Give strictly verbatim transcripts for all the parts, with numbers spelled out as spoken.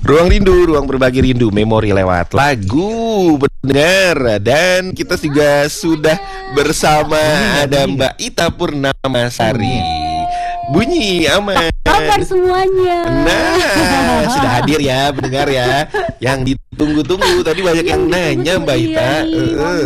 Ruang Rindu, ruang berbagi rindu, memori lewat lagu pendengar. Dan kita juga sudah bersama ada Mbak Ita Purnamasari. Bunyi aman. Kabar semuanya. Nah, sudah hadir ya pendengar ya. Yang ditunggu-tunggu tadi banyak yang nanya Mbak Ita. Uh.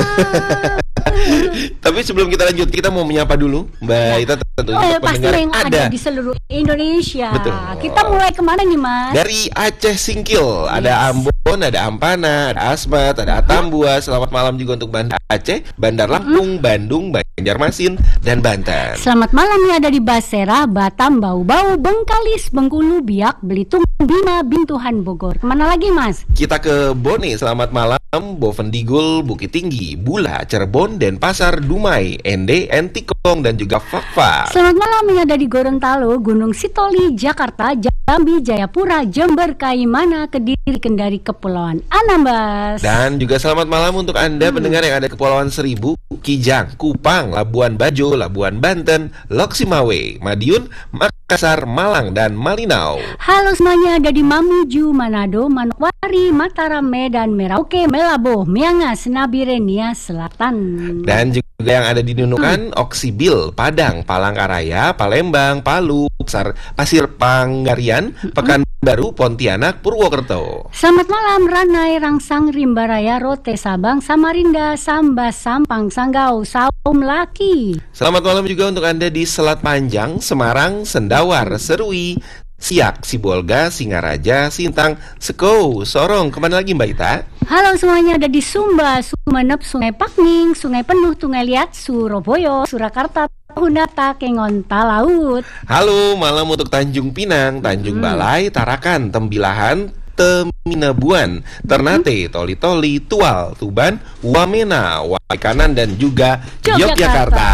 Tapi sebelum kita lanjut, kita mau menyapa dulu Mbak Ita tentunya. Oh ya, pasti yang ada. ada di seluruh Indonesia. Betul. Kita mulai kemana nih Mas? Dari Aceh Singkil, yes. Ada Ambon, ada Ampana, ada Asmat, ada Atambua. Selamat malam juga untuk Bandar Aceh, Bandar Lampung, mm-hmm. Bandung, Banjarmasin, dan Banten. Selamat malam nih ada di Basera, Batam, Bau-Bau, Bengkalis, Bengkulu, Biak, Belitung, Bima, Bintuhan, Bogor. Kemana lagi Mas? Kita ke Bone, selamat malam. Bovendigul, Bukit Tinggi, Bula, Cirebon, Denpasar, Dumai, Ende, Entikong, dan juga Fakfak. Selamat malam yang ada di Gorontalo, Gunung Sitoli, Jakarta, Jambi, Jayapura, Jember, Kaimana, Kediri, Kendari, Kepulauan Anambas. Dan juga selamat malam untuk Anda hmm. pendengar yang ada Kepulauan Seribu, Kijang, Kupang, Labuan Bajo, Labuan Banten, Loksimawe, Madiun, Makassar, Malang, dan Malinau. Halo semuanya, ada di Mamuju, Manado, Manokwari, Mataram, Medan, Merauke, Melabo, Miangas, Nabirenia Selatan. Dan juga yang ada di Nunukan, hmm. Oksibil, Padang, Palangkaraya, Palembang, Palu, Pasir Panggarian, Pekanbaru, Pontianak, Purwokerto. Selamat malam Ranai, Rangsang, Rimbaraya, Rote, Sabang, Samarinda, Sambas, Sampang, Sanggau, Saum Laki. Selamat malam juga untuk Anda di Selat Panjang, Semarang, Sendawar, Serui, Siak, Sibolga, Singaraja, Sintang, Sekou, Sorong. Kemana lagi Mbak Ita? Halo semuanya, ada di Sumba, Sumenep, Sungai Pakning, Sungai Penuh, Tungai Liat, Surabaya, Surakarta, Hundata, Kengon, Talaut. Halo, malam untuk Tanjung Pinang, Tanjung hmm. Balai, Tarakan, Tembilahan, Teminabuan, Ternate, Toli-Toli, Tual, Tuban, Wamena, Waikanan, dan juga Yogyakarta.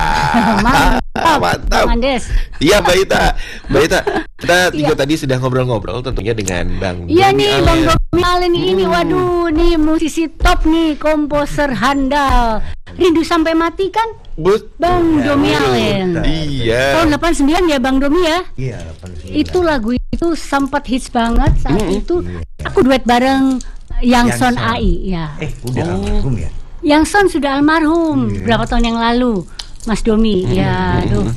Mantap, mantap. Iya Mbak Ita, Mbak Ita, kita juga ya. Tadi sudah ngobrol-ngobrol tentunya dengan Bang Iya nih Bang Domi Alen ini, hmm. waduh nih musisi top nih, komposer handal. Rindu Sampai Mati kan? Betul. Bang ya, Domi Alen. Iya. Tahun delapan puluh sembilan ya Bang Domi ya? Iya, delapan puluh sembilan. Itu lagu itu sempat hits banget saat hmm. itu. Iya. Aku duet bareng Yangson A I ya. Eh, udah oh. almarhum ya? Yangson sudah almarhum iya. berapa tahun yang lalu. Mas Domi, hmm. ya, aduh.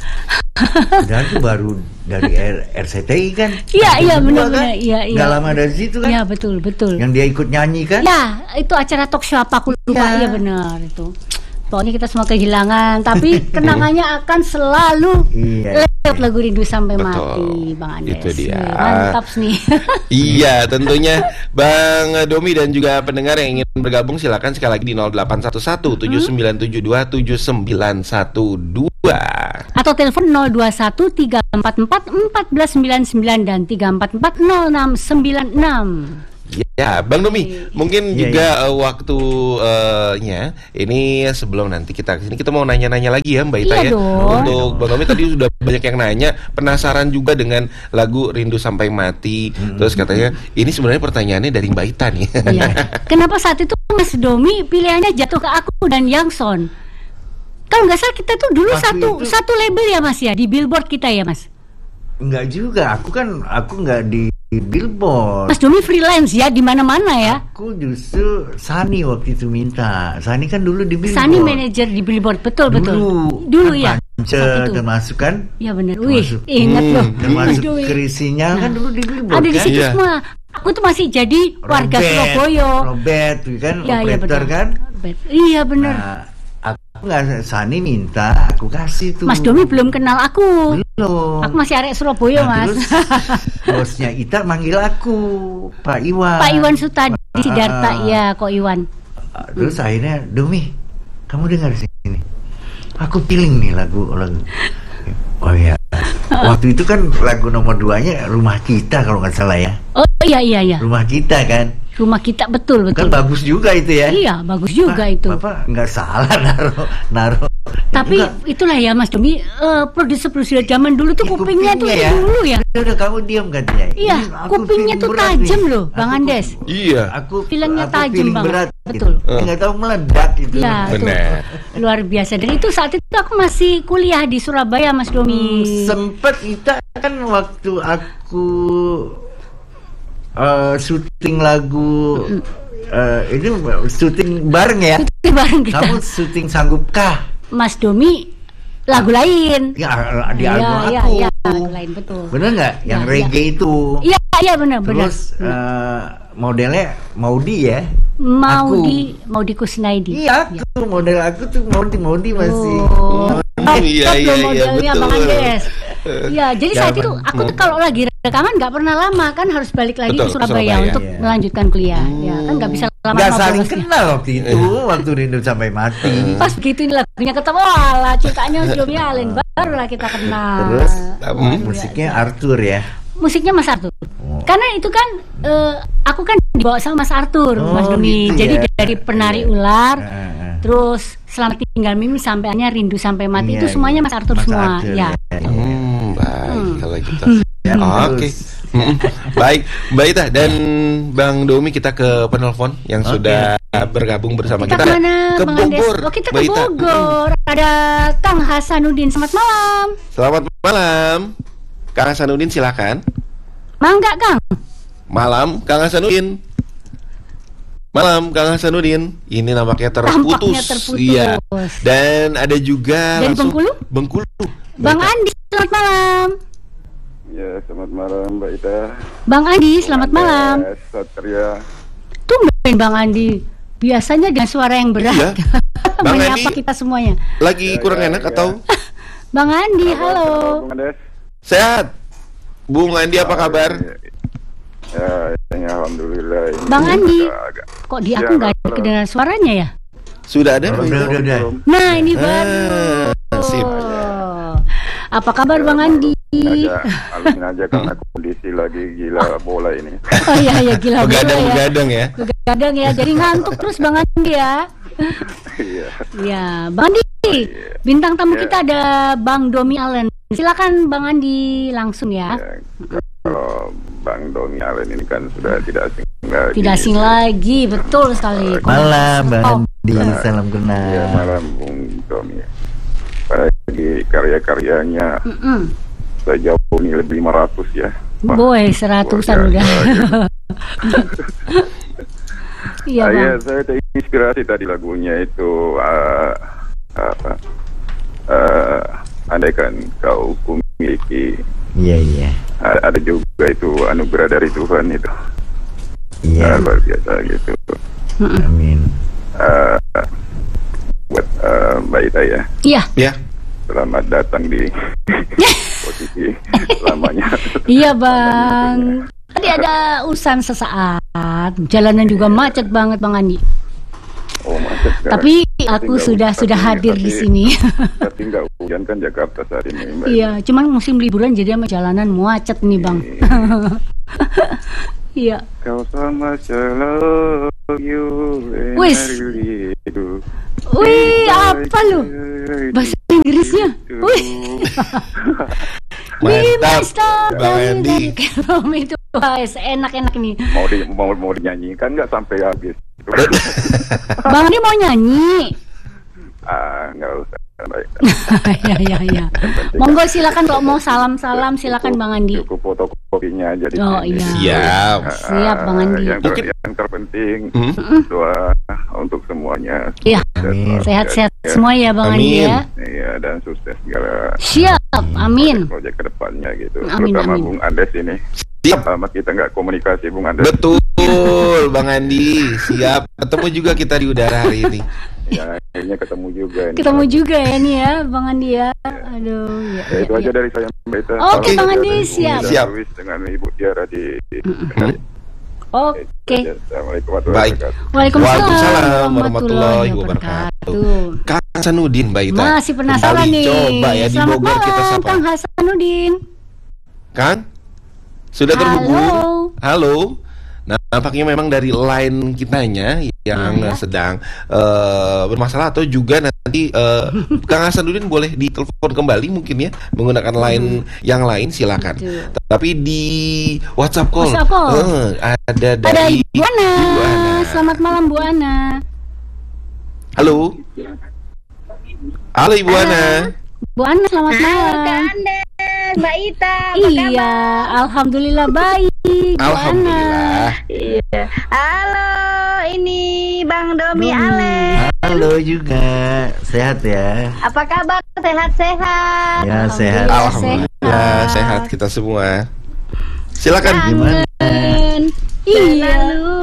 Dan itu baru dari R C T I kan? Iya, iya benar-benar, iya, iya. Gak lama dari situ kan? Iya betul, betul. Yang dia ikut nyanyi kan? Ya, itu acara talk show apa aku lupa, iya ya, benar itu. Pokoknya kita semua kehilangan, tapi kenangannya akan selalu iya, lewat lagu Rindu Sampai betul. Mati, Bang Andes. Itu dia. Mantap nih. Iya, tentunya Bang Domi dan juga pendengar yang ingin bergabung silakan sekali lagi di nol delapan satu satu tujuh sembilan tujuh dua tujuh sembilan satu dua atau telepon nol dua satu tiga empat empat empat sembilan sembilan dan tiga empat empat nol enam sembilan enam. Ya, Bang Domi, mungkin ya, juga ya. Uh, waktunya uh, ini sebelum nanti kita kesini kita mau nanya-nanya lagi ya Mbak Ita iya ya. Dong. Untuk Bang Domi tadi sudah banyak yang nanya, penasaran juga dengan lagu Rindu Sampai Mati. Hmm. Terus katanya ini sebenarnya pertanyaannya dari Mbak Ita nih. Iya. Kenapa saat itu Mas Domi pilihannya jatuh ke aku dan Yangson? Kalau nggak salah kita tuh dulu Waktu satu itu... satu label ya Mas ya di Billboard kita ya Mas. Enggak juga, aku kan aku nggak di Billboard. Mas Domi freelance ya di mana-mana ya. Aku justru Sani waktu itu minta. Sani kan dulu di Billboard. Sani manajer di Billboard, betul dulu, betul. Dulu ya. Pance, termasuk kan? Ya benar. Wih, ingat hmm, loh. Termasuk Aduh, Krisinya nah, kan dulu di Billboard. Ada di kan? situ iya. semua. Aku tuh masih jadi warga Robert, Surabaya. Robert, kan ya, operator ya, kan? Robert. Iya benar. Nah, aku nggak, Sani minta, aku kasih tuh. Mas Domi belum kenal aku. Belum. Aku masih arek Surabaya, nah, Mas. Terus bosnya Ita manggil aku, Pak Iwan. Pak Iwan Sutadi Sidarta, ya, kok Iwan. Terus akhirnya, Domi, kamu dengar sini. Aku pilih nih lagu lagu. Oh ya. Waktu itu kan lagu nomor duanya Rumah Kita kalau nggak salah ya. Oh iya iya iya. Rumah Kita kan. Rumah Kita betul betul. Kan bagus juga itu ya. Iya bagus juga Bapak, itu. Bapak nggak salah naruh naruh. Tapi enggak. Itulah ya Mas Domi, uh, produser-produser zaman dulu tuh ya, kupingnya, kupingnya tuh ya. dulu ya. Udah, udah kamu diam katanya. Iya, kupingnya tuh tajam loh, Bang aku, Andes. Iya. Aku filmnya tajam banget. Berat, betul. Gitu. Uh. Nggak tahu meledak gitu. Iya, benar. Luar biasa. Dan itu saat itu aku masih kuliah di Surabaya, Mas Domi. Hmm, sempet kita kan waktu aku uh, syuting lagu uh, ini syuting bareng ya. Syuting bareng kita. Kamu syuting sanggupkah? Mas Domi lagu lain. Ya di album ya, aku. Ya, ya, lagu lain betul. Bener nggak? Yang Ya, reggae ya. itu. Iya, iya benar, benar. Terus uh, modelnya Maudi ya? Maudi, Maudi Kusnaidi. Iya, aku model aku tuh Maudi, Maudi masih. Oh. Oh, iya, iya, iya, modelnya betul. Bang Andes. Iya, jadi saat itu aku tuh kalau lagi rekaman nggak pernah lama kan, harus balik lagi Betul, ke Surabaya, Surabaya, untuk iya. melanjutkan kuliah. Ya kan nggak bisa lama-lama. Nggak saling borosnya. kenal waktu itu, waktu Rindu Sampai Mati. Pas begitu ini lagunya ketemu, wala ceritanya Domi Allen, barulah kita kenal. Terus Hmm. musiknya Arthur ya. Musiknya Mas Arthur. Oh. Karena itu kan eh, aku kan dibawa sama Mas Arthur, Oh, Mas Domi. gitu Jadi ya. dari Penari Iya. Ular, Ah, ah. terus Selamat Tinggal Mimi sampai akhirnya Rindu Sampai Mati, Iya, itu semuanya iya. Mas Arthur Mas semua. Arthur, Ya. ya, ya. Hmm, baik Hmm. kalau gitu. Ya, Oke. terus. Mm, baik, Mbak Ita dan Bang Domi, kita ke penelpon yang Oke. sudah bergabung bersama Kita kita. kemana, Ke Bang Andes? Bogor. Oh, kita Mbak ke Ita. Bogor. Ada Kang Hasanuddin. Selamat malam. Selamat malam, Kang Hasanuddin, silakan. Mangga, Kang. Malam, Kang Hasanuddin. Malam, Kang Hasanuddin. Ini nampaknya terputus. Tampaknya terputus. Iya. Dan ada juga Dari langsung- Bengkulu? Bengkulu. Bang Mbak Ita. Andi, selamat malam. Ya, selamat malam Mbak Ita. Bang Andi, selamat malam. Andes, Satria. Tumben Bang Andi. Biasanya dengan suara yang berat. Iya. Bang Menyapa Andi kita semuanya. lagi Ya, kurang ya, enak ya. atau Bang Andi, Apa halo. kabar, Bung Andes? sehat? Bung Andi apa kabar? Ya, ya, alhamdulillah. Ini Bang Andi. agak- agak- Kok di Ya, aku nggak ada halo. kedengaran suaranya ya? Sudah ada? Udah, Bang? udah, udah. belum. Nah, ini Ah, baru. sip. Apa kabar Bang Andi? Aja, alami aja karena kondisi lagi gila bola ini. Oh iya, iya gila bola ya. Begadang-begadang ya. Begadang ya, jadi ngantuk terus Bang Andi ya. Iya. Ya, Bang Andi, bintang tamu Ya. kita ada Bang Domi Allen. Silakan Bang Andi langsung ya. Ya, kalau Bang Domi Allen ini kan sudah tidak asing lagi. Tidak asing lagi, betul sekali. Malam Bang Oh, Andi, salam kenal. Ya, malam Bung Domi. Bagi karya-karyanya mm-mm. sejauh ini lebih lima ratus ya. Wah, Boy, seratusan luar udah. biasa, gitu. Iya Ah, ya, Bang. saya terinspirasi tadi lagunya itu uh, apa? Uh, andaikan kau ku miliki. Iya, iya. A- ada juga itu anugerah dari Tuhan itu. Iya, Ah, luar biasa gitu. amin. Uh, buat uh, Mbak Ita ya, Iya, Ya. selamat datang di posisi lamanya. iya Bang. Tadi ada urusan sesaat. Jalanan juga macet banget Bang Andi. Oh, macet sekarang. Tapi aku nggak- sudah tapi- sudah hadir di tapi- sini. Tapi nggak hujan kan Jakarta saat ini, Mbak. Iya, cuman musim liburan jadi sama jalanan macet nih Bang. Iya. Kau sama love you and Wis. I really do. Wih, apa lu? Bahasa Inggrisnya. Wih. Mantap, Bang Andi. Itu guys, enak-enak nih. Mau di mau mau dinyanyikan nggak sampai habis? Bang Andi mau nyanyi. Ah, nggak usah. Baik. Ya ya ya. Monggo silakan kalau mau salam-salam silakan Bang Andi. Cukup fotokopinya aja di Oh, sini. iya. Siap. Ah, Siap, Bang Andi. Yang, ter- Mungkin- yang terpenting Hmm? doa untuk semuanya. Iya. Amin. Sehat-sehat Ya. semua ya Bang Andi Amin. ya. Iya, dan sukses segala Siap, amin. proyek kedepannya gitu. Amin, Terutama amin. Bung Andes ini. Siap. Lama kita nggak komunikasi, Bung Andes. Betul, Bang Andi. Siap. Ketemu juga kita di udara hari ini. Ya, akhirnya ketemu juga. ini. Ketemu juga ya nih ya Bang Andi ya. Aduh, ya, Ya, itu ya, aja ya. dari saya, Mbak Ita. Oke, Salam Bang saja Andi, dari Bung siap. Ida Siap. Luis dengan Ibu Tiara di. Oke. Assalamualaikum warahmatullahi Baik. wabarakatuh. Waalaikumsalam Waalaikumsalam warahmatullahi warahmatullahi wabarakatuh. Kang Hasanuddin, Mbak Ita. Masih penasaran Kembali nih. Coba ya di Selamat Bogor kita malam sapa. Kang Hasanuddin. Kang? Sudah terhubung? Halo. Halo. Nah, nampaknya memang dari line kitanya yang Iya. sedang eh, bermasalah atau juga nanti eh, Kang Hasanuddin boleh ditelepon kembali mungkin ya menggunakan line yang lain silakan. Betul. Tapi di WhatsApp call, WhatsApp call. eh, ada Ada dari Ibu Ana. Ibu Ana. Selamat malam Bu Ana. Halo. Halo Ibu Ana. Bu Ana selamat Halo Kak malam. Andes, Mbak Ita, apa Iya, kabar? alhamdulillah baik. Bu Ana. Alhamdulillah. Iya. Halo, ini Bang Domi Domi. Ale. Halo juga, sehat ya? Apa kabar? Sehat-sehat. Ya sehat. Alhamdulillah sehat kita semua. Silakan. Gimana? Iya. Selalu